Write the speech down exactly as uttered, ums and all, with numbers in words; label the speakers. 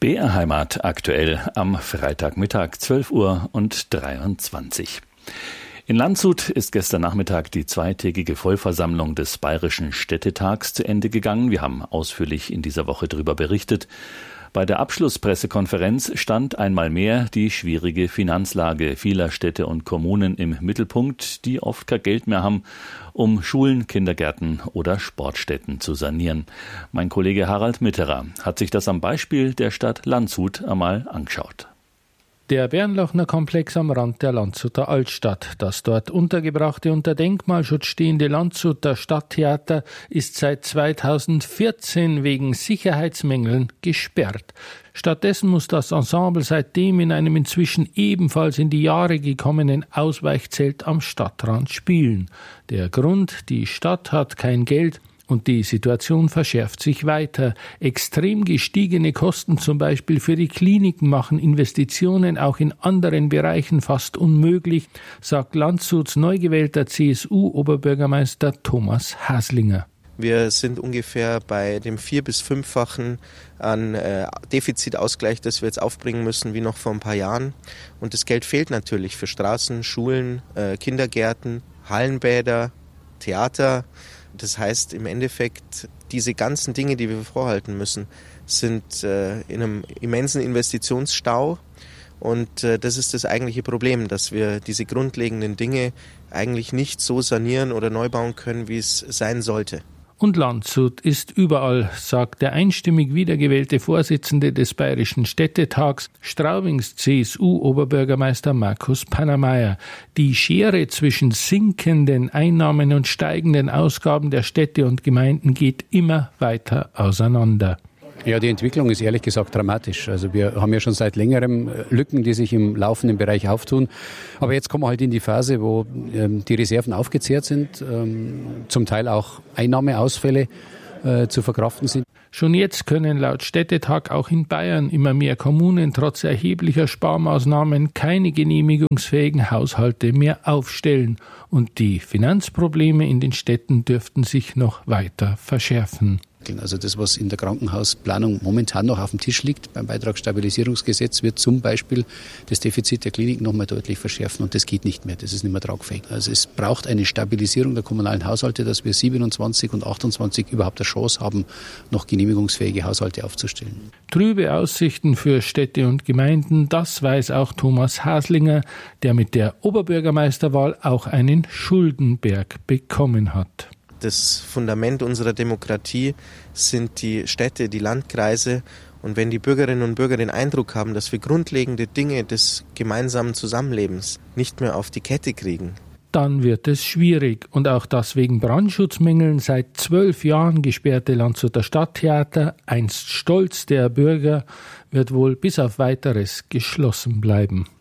Speaker 1: B R Heimat aktuell am Freitagmittag zwölf Uhr und dreiundzwanzig. In Landshut ist gestern Nachmittag die zweitägige Vollversammlung des Bayerischen Städtetags zu Ende gegangen. Wir haben ausführlich in dieser Woche darüber berichtet. Bei der Abschlusspressekonferenz stand einmal mehr die schwierige Finanzlage vieler Städte und Kommunen im Mittelpunkt, die oft kein Geld mehr haben, um Schulen, Kindergärten oder Sportstätten zu sanieren. Mein Kollege Harald Mitterer hat sich das am Beispiel der Stadt Landshut einmal angeschaut.
Speaker 2: Der Bernlochner Komplex am Rand der Landshuter Altstadt. Das dort untergebrachte, unter Denkmalschutz stehende Landshuter Stadttheater ist seit zweitausendvierzehn wegen Sicherheitsmängeln gesperrt. Stattdessen muss das Ensemble seitdem in einem inzwischen ebenfalls in die Jahre gekommenen Ausweichzelt am Stadtrand spielen. Der Grund: die Stadt hat kein Geld. Und die Situation verschärft sich weiter. Extrem gestiegene Kosten zum Beispiel für die Kliniken machen Investitionen auch in anderen Bereichen fast unmöglich, sagt Landshuts neu gewählter C S U-Oberbürgermeister Thomas Haslinger.
Speaker 3: Wir sind ungefähr bei dem vier- bis fünffachen an äh, Defizitausgleich, das wir jetzt aufbringen müssen, wie noch vor ein paar Jahren. Und das Geld fehlt natürlich für Straßen, Schulen, äh, Kindergärten, Hallenbäder, Theater. Das heißt im Endeffekt, diese ganzen Dinge, die wir vorhalten müssen, sind äh, in einem immensen Investitionsstau. Und äh, das ist das eigentliche Problem, dass wir diese grundlegenden Dinge eigentlich nicht so sanieren oder neu bauen können, wie es sein sollte.
Speaker 2: Und Landshut ist überall, sagt der einstimmig wiedergewählte Vorsitzende des Bayerischen Städtetags, Straubings C S U-Oberbürgermeister Markus Pannermeier. Die Schere zwischen sinkenden Einnahmen und steigenden Ausgaben der Städte und Gemeinden geht immer weiter auseinander.
Speaker 4: Ja, die Entwicklung ist ehrlich gesagt dramatisch. Also wir haben ja schon seit längerem Lücken, die sich im laufenden Bereich auftun. Aber jetzt kommen wir halt in die Phase, wo ähm, die Reserven aufgezehrt sind, ähm, zum Teil auch Einnahmeausfälle äh, zu verkraften sind.
Speaker 2: Schon jetzt können laut Städtetag auch in Bayern immer mehr Kommunen trotz erheblicher Sparmaßnahmen keine genehmigungsfähigen Haushalte mehr aufstellen. Und die Finanzprobleme in den Städten dürften sich noch weiter verschärfen.
Speaker 4: Also das, was in der Krankenhausplanung momentan noch auf dem Tisch liegt, beim Beitragsstabilisierungsgesetz, wird zum Beispiel das Defizit der Klinik noch mal deutlich verschärfen und das geht nicht mehr, das ist nicht mehr tragfähig. Also es braucht eine Stabilisierung der kommunalen Haushalte, dass wir siebenundzwanzig und achtundzwanzig überhaupt eine Chance haben, noch genehmigungsfähige Haushalte aufzustellen.
Speaker 2: Trübe Aussichten für Städte und Gemeinden, das weiß auch Thomas Haslinger, der mit der Oberbürgermeisterwahl auch einen Schuldenberg bekommen hat.
Speaker 3: Das Fundament unserer Demokratie sind die Städte, die Landkreise. Und wenn die Bürgerinnen und Bürger den Eindruck haben, dass wir grundlegende Dinge des gemeinsamen Zusammenlebens nicht mehr auf die Kette kriegen,
Speaker 2: dann wird es schwierig. Und auch das wegen Brandschutzmängeln seit zwölf Jahren gesperrte Landshuter Stadttheater, einst Stolz der Bürger, wird wohl bis auf Weiteres geschlossen bleiben.